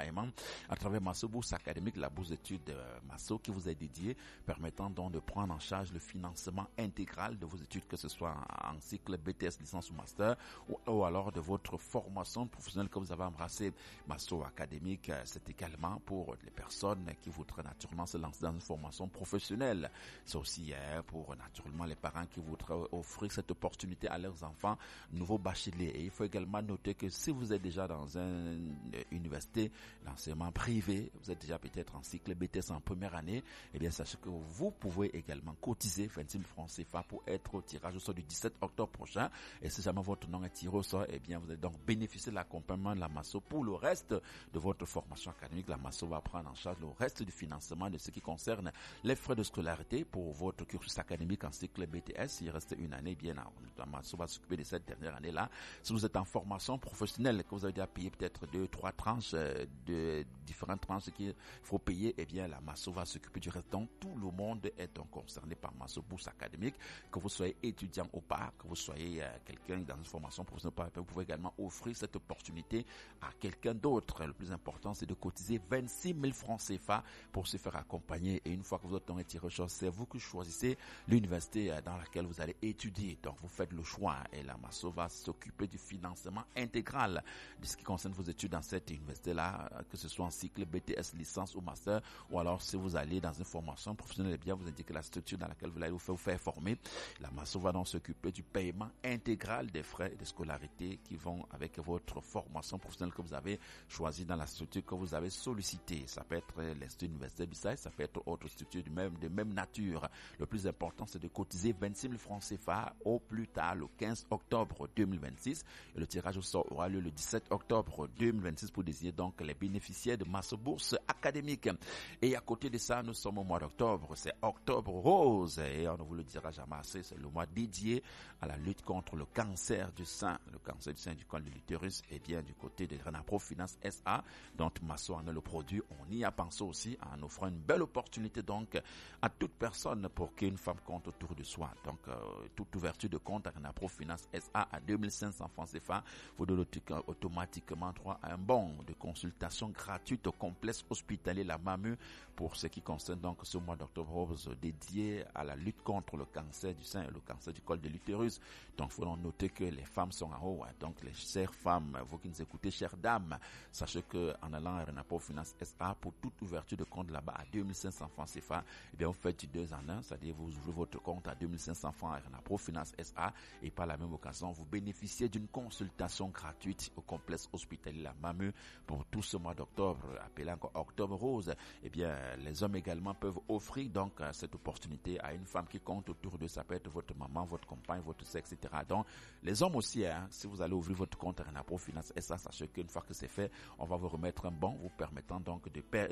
d'accompagnement à travers Masso Bourse Académique, la bourse d'études Masso qui vous est dédiée, permettant donc de prendre en charge le financement intégral de vos études, que ce soit en cycle BTS, licence ou master, ou alors de votre formation professionnelle que vous avez embrassée. Masso Académique, c'est également pour les personnes qui voudraient naturellement se lancer dans une formation professionnelle. C'est aussi pour naturellement les parents qui voudraient offrir cette opportunité à leurs enfants, nouveaux bacheliers. Et il faut également noter que si vous êtes déjà dans une université d'enseignement privé, vous êtes déjà peut-être en cycle BTS en première année, eh bien sachez que vous pouvez également cotiser 26 000 francs CFA pour être au tirage au sort du 17 octobre prochain. Et si jamais votre nom est tiré au sort, eh bien vous allez donc bénéficier de l'accompagnement de la Masso pour le reste de votre formation académique. La Masso va prendre en charge le reste du financement de ce qui concerne les frais de scolarité pour votre cursus académique en cycle BTS. Il reste une année, bien la Masso va s'occuper de cette dernière année-là. Si vous êtes en formation professionnelle, que vous avez déjà payé peut-être 2-3 tranches de différentes tranches qu'il faut payer, eh bien la Masso va s'occuper du reste. Donc tout le monde est donc concerné par Masso Bourse Académique, que vous soyez étudiant ou pas, que vous soyez quelqu'un dans une formation professionnelle, vous pouvez également offrir cette opportunité à quelqu'un d'autre. Le plus important, c'est de cotiser 26 000 francs CFA pour se faire accompagner. Et une fois que vous êtes dans les tirage, c'est vous qui choisissez l'université dans laquelle vous allez étudier. Donc vous faites le choix et la Masso va s'occuper du financement intégral de ce qui concerne vos études dans cette université-là, que ce soit en cycle BTS, licence ou master, ou alors si vous allez dans une formation professionnelle, eh bien vous indiquez la structure dans laquelle vous allez vous faire former. La Masso va donc s'occuper du paiement intégral des frais de scolarité qui vont avec votre formation professionnelle que vous avez choisie dans la structure que vous avez sollicitée. Ça peut être l'Institut Université Bissau, ça peut être autre structure de même nature. Le plus important, c'est de cotiser 26 000 francs CFA au plus tard le 15 octobre 2026. Et le tirage au sort aura lieu le 17 octobre 2026 pour désigner donc les bénéficiaires de Masso Bourse Académique. Et à côté de ça, nous sommes au mois d'octobre. C'est Octobre Rose. Et on ne vous le dira jamais assez, c'est le mois dédié à la lutte contre le cancer du sein. Le cancer du sein du col de l'utérus, et bien du côté de Renapro Finance SA, dont Masso en est le produit. On y a pensé aussi en offrant une belle opportunité donc à toute personne pour qu'une femme compte autour de soi. Donc toute ouverture de compte à Renapro Finance SA à 2500 francs CFA vous donne automatiquement droit à un bon de consultation gratuite au complexe hospitalier La Mamu pour ce qui concerne donc ce mois d'octobre rose dédié à la lutte contre le cancer du sein et le cancer du col de l'utérus. Donc il faut noter que les femmes sont en haut. Donc les chères femmes, vous qui nous écoutez, chères dames, sachez que en allant à Renapro Finance SA pour toute ouverture de compte là-bas à 2500 francs CFA, eh bien vous faites du 2 en 1, c'est-à-dire vous ouvrez votre compte à 2500 francs à Renapro Finance SA et par la même occasion vous bénéficiez d'une consultation gratuite au complexe hospitalier La Mamu pour tout ce mois d'octobre, appelé encore Octobre Rose. Eh bien les hommes également peuvent offrir donc cette opportunité à une femme qui compte autour de ça, peut être votre maman, votre compagne, votre sexe, etc. Donc les hommes aussi, si vous allez ouvrir votre compte à Renapro Finance SA, sachez qu'une fois que c'est fait, on va vous remettre un bon vous permettant donc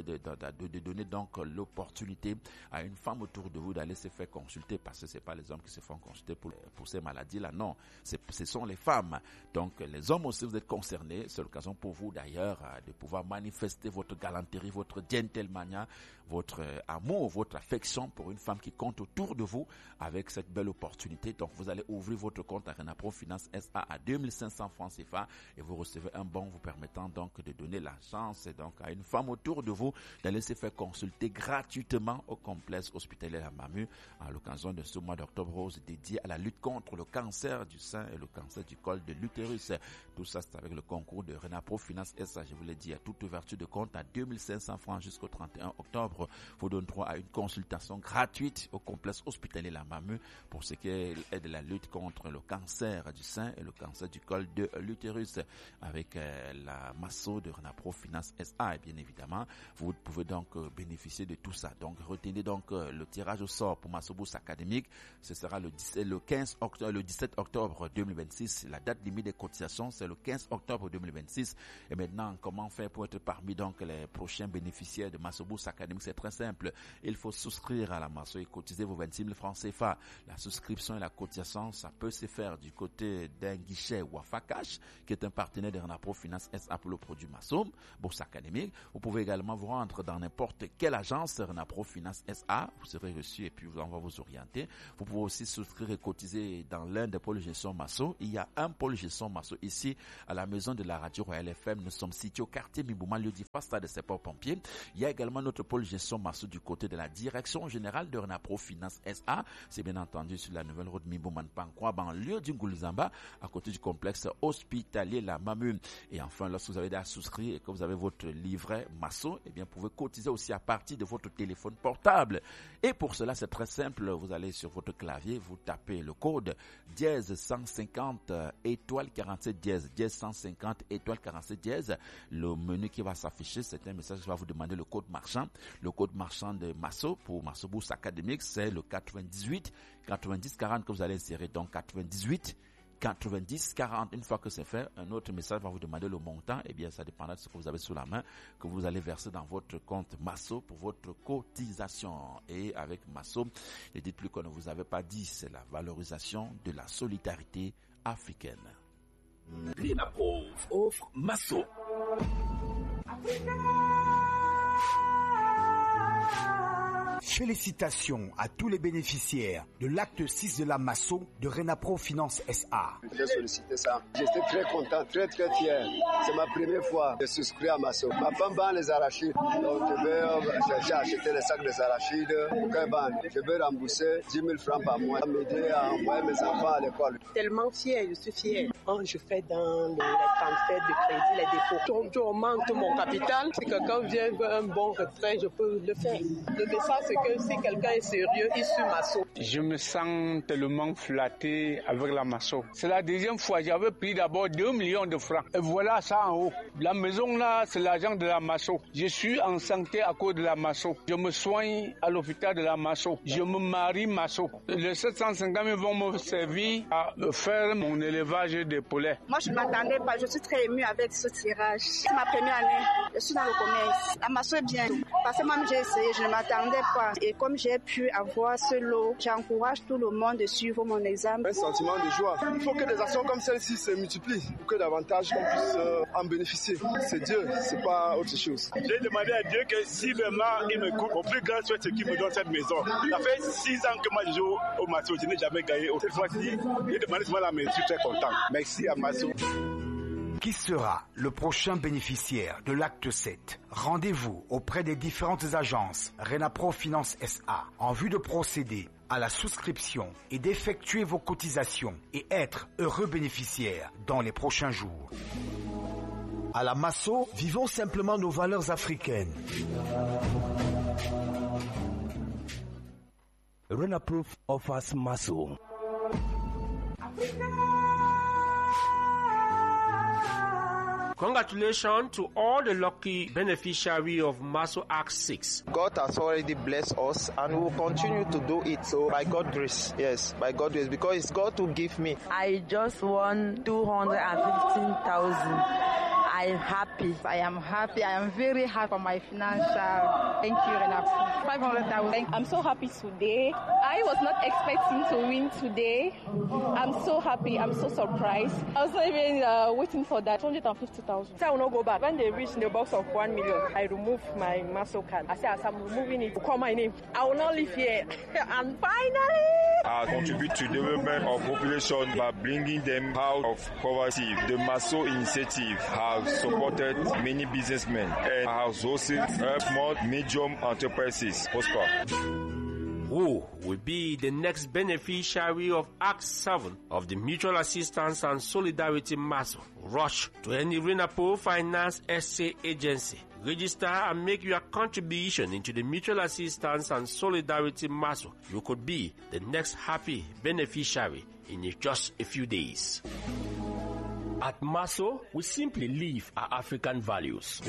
de donner donc l'opportunité à une femme autour de vous d'aller se faire consulter, parce que c'est pas les hommes qui se font consulter pour ces maladies là, non, ce sont les femmes. Donc les hommes aussi, vous êtes concernés, c'est l'occasion pour vous d'ailleurs de pouvoir manifester votre galanterie, votre gentlemania, votre amour, votre affection pour une femme qui compte autour de vous avec cette belle opportunité. Donc vous allez ouvrir votre compte à Renapro Finance SA à 2500 francs CFA et vous recevez un bon vous permettant donc de donner la chance donc à une femme autour de vous d'aller se faire consulter gratuitement au complexe hospitalier La Mamu à l'occasion de ce mois d'octobre rose dédié à la lutte contre le cancer du sein et le cancer du col de l'utérus. Tout ça, c'est avec le concours de Renapro Finance SA. Je vous l'ai dit, à toute ouverture de compte à 2500 francs jusqu'au 31 octobre, vous donne droit à une consultation gratuite au complexe hospitalier La Mamu pour ce qui est de la lutte contre le cancer du sein et le cancer du col de l'utérus avec la Masso de Renapro Finance SA. Et bien évidemment, vous pouvez donc bénéficier de tout ça. Donc retenez donc le tirage au sort pour Masso Bourse Académique. Ce sera le 17 octobre 2026. La date limite des cotisations, c'est le 15 octobre 2026. Et maintenant, comment faire pour être parmi donc les prochains bénéficiaires de Masso Bourse Académique? C'est très simple. Il faut souscrire à la Masso et cotiser vos 26 000 francs CFA. La souscription et la cotisation, ça peut se faire du côté d'un guichet Wafa Cash, qui est un partenaire de Renapro Finance SA pour le produit Masso Bourse Académique. Vous pouvez également vous rendre dans n'importe quelle agence Renapro Finance SA. Vous serez reçu et puis on va vous orienter. Vous pouvez aussi souscrire et cotiser dans l'un des pôles gestion Masso. Il y a un pôle gestion Masso ici à la maison de la radio Royal FM. Nous sommes situés au quartier quartier Mibouma, lieu dit face stade des sapeurs-pompiers. Il y a également notre pôle gestion Masso du côté de la direction générale de Renapro Finance SA. C'est bien entendu sur la nouvelle route Mibouma-Pankwa, en lieu du Ngoulzamba, à côté du complexe hospitalier La Mamune. Et enfin, lorsque vous avez déjà souscrit et que vous avez votre livret Masso, eh bien, vous pouvez cotiser aussi à partir de votre téléphone portable. Et pour cela, c'est très simple. Vous allez sur votre clavier, vous tapez le code dièse 150 étoile 47 dièse 150 étoile 47 dièse. Le menu qui va s'afficher, c'est un message qui va vous demander le code marchand. Le code marchand de Masso pour Masso Bourse Académique, c'est le 98 90 40 que vous allez insérer. Donc 98 90 40. Une fois que c'est fait, un autre message va vous demander le montant. Eh bien, ça dépendra de ce que vous avez sous la main, que vous allez verser dans votre compte Masso pour votre cotisation. Et avec Masso, ne dites plus qu'on ne vous avait pas dit, c'est la valorisation de la solidarité africaine. Renapro offre Masso. Félicitations à tous les bénéficiaires de l'acte 6 de la Masso de Renapro Finance SA. J'ai sollicité ça. J'étais très content, très fier. C'est ma première fois de souscrire à Masso. Ma femme vend les arachides. Donc j'ai acheté les sacs des arachides. Je veux rembourser 10 000 francs par mois. M'aider à envoyer mes enfants à l'école. Tellement fier, je suis fier. Quand je fais dans les transferts de crédit, les dépôts, je augmente mon capital. Si quelqu'un vient veut un bon retrait, je peux le faire. Le message, c'est que si quelqu'un est sérieux, il suit Masso. Je me sens tellement flatté avec la Masso. C'est la deuxième fois. J'avais pris d'abord 2 millions de francs. Et voilà ça en haut. La maison là, c'est l'argent de la Masso. Je suis en santé à cause de la Masso. Je me soigne à l'hôpital de la Masso. Je me marie Masso. Les 750 000 vont me servir à faire mon élevage de poulets. Moi, je ne m'attendais pas. Je suis très émue avec ce tirage. C'est ma première année. Je suis dans le commerce. La Masso est bien. Parce que moi, j'ai essayé. Je ne m'attendais pas. Et comme j'ai pu avoir ce lot, j'encourage tout le monde de suivre mon examen. Un sentiment de joie. Il faut que des actions comme celle-ci se multiplient pour que davantage qu'on puisse en bénéficier. C'est Dieu, c'est pas autre chose. J'ai demandé à Dieu que si vraiment il me coupe, au plus grand souhait, c'est qu'il me donne cette maison. Ça fait 6 ans que moi je joue au Masso, je n'ai jamais gagné. Cette fois-ci, j'ai demandé seulement la maison, je suis très content. Merci à Masso. Qui sera le prochain bénéficiaire de l'acte 7? Rendez-vous auprès des différentes agences Renapro Finance SA en vue de procéder à la souscription et d'effectuer vos cotisations et être heureux bénéficiaire dans les prochains jours. À la Masso, vivons simplement nos valeurs africaines. Renapro offers Masso. Congratulations to all the lucky beneficiaries of Masso Act 6. God has already blessed us and we will continue to do it. So by God's grace, yes, by God's grace, because it's God who gave me. I just won 215,000. I'm happy. I am happy. I am very happy for my financial. Thank you, Renapro. 500,000. I'm so happy today. I was not expecting to win today. I'm so happy. I'm so surprised. I was not even waiting for that. 250,000. So I will not go back. When they reach the box of 1 million, I remove my Masso card. I say, as I'm removing it, call my name. I will not live here. And finally, I contribute to the development of population by bringing them out of poverty. The Masso initiative has supported many businessmen and has also helped small, medium enterprises prosper. Who will be the next beneficiary of Act 7 of the Mutual Assistance and Solidarity Masso? Rush to any Renapro Finance SA agency. Register and make your contribution into the Mutual Assistance and Solidarity Masso. You could be the next happy beneficiary in just a few days. At Masso, we simply live our African values.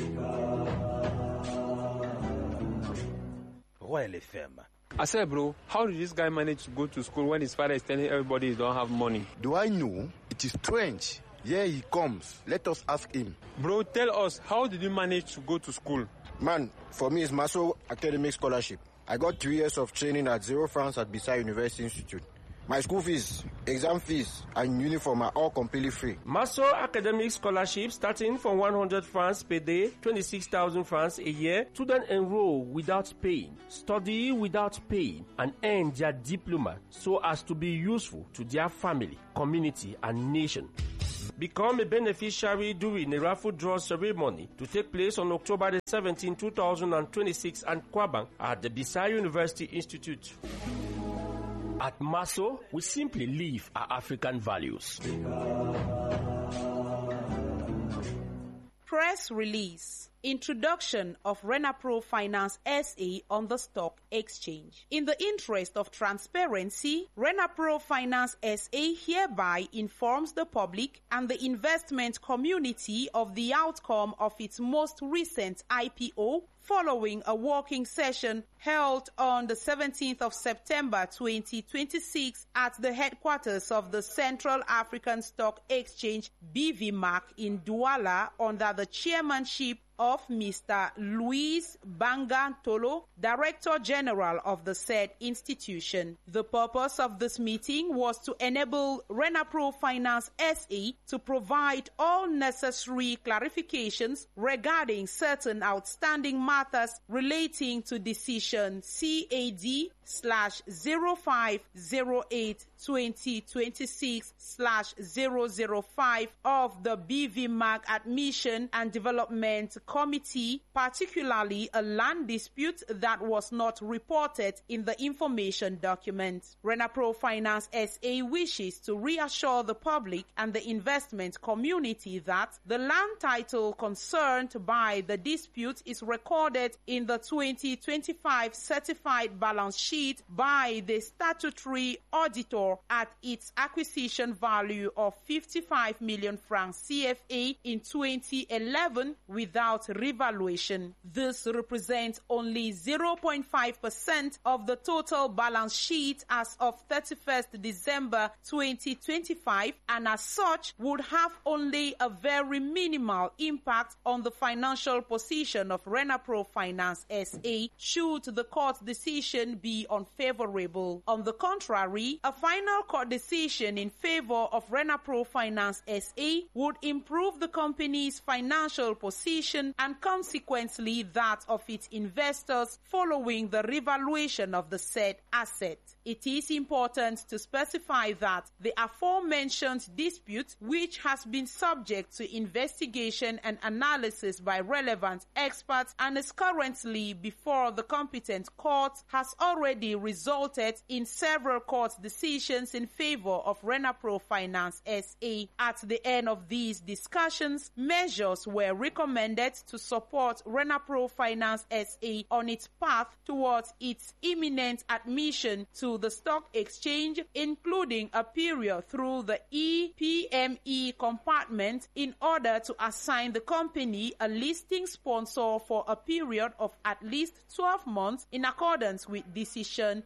Royal FM. I said, bro, how did this guy manage to go to school when his father is telling everybody he don't have money? Do I know? It is strange. Here he comes. Let us ask him. Bro, tell us, how did you manage to go to school? Man, for me it's Masso Academic Scholarship. I got 3 years of training at 0 francs at Bisai University Institute. My school fees, exam fees, and uniform are all completely free. Masso Academic Scholarship starting from 100 francs per day, 26,000 francs a year. Students enroll without paying, study without paying, and earn their diploma so as to be useful to their family, community, and nation. Become a beneficiary during a raffle draw ceremony to take place on October 17, 2026 at Kwaban at the Bisai University Institute. At Maso, we simply live our African values. Press release. Introduction of Renapro Finance SA on the stock exchange. In the interest of transparency, Renapro Finance SA hereby informs the public and the investment community of the outcome of its most recent IPO following a working session held on the 17th of September 2026 at the headquarters of the Central African Stock Exchange BVMAC in Douala under the chairmanship of Mr. Luis Bangantolo, Director General of the said institution. The purpose of this meeting was to enable Renapro Finance SA to provide all necessary clarifications regarding certain outstanding matters relating to decision CAD/0508/2026/005 of the BVMAC Admission and Development Committee, particularly a land dispute that was not reported in the information document. Renapro Finance SA wishes to reassure the public and the investment community that the land title concerned by the dispute is recorded in the 2025 certified balance sheet by the statutory auditor at its acquisition value of 55 million francs CFA in 2011 without revaluation. This represents only 0.5% of the total balance sheet as of 31st December 2025, and as such would have only a very minimal impact on the financial position of Renapro Finance SA should the court decision be unfavorable. On the contrary, a final court decision in favor of Renapro Finance SA would improve the company's financial position and consequently that of its investors following the revaluation of the said asset. It is important to specify that the aforementioned dispute, which has been subject to investigation and analysis by relevant experts and is currently before the competent court, has already resulted in several court decisions in favor of Renapro Finance SA. At the end of these discussions, measures were recommended to support Renapro Finance SA on its path towards its imminent admission to the stock exchange, including a period through the EPME compartment in order to assign the company a listing sponsor for a period of at least 12 months in accordance with decision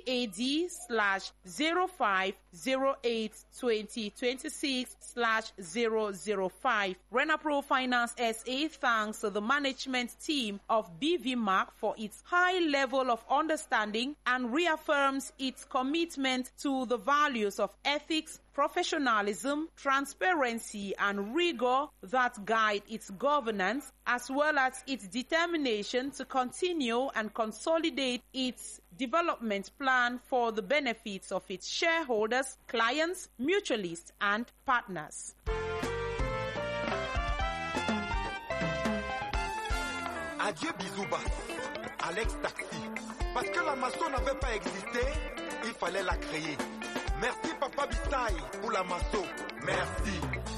CAD/0508/2026/005. Renapro Finance SA thanks the management team of BVMAC for its high level of understanding and reaffirms its commitment to the values of ethics, professionalism, transparency, and rigor that guide its governance, as well as its determination to continue and consolidate its development plan for the benefits of its shareholders, clients, mutualists, and partners. Adieu Bisouba, Alex Taxi. Parce que la maçon n'avait pas existé, il fallait la créer. Merci Papa Bisai pour la maçon. Merci.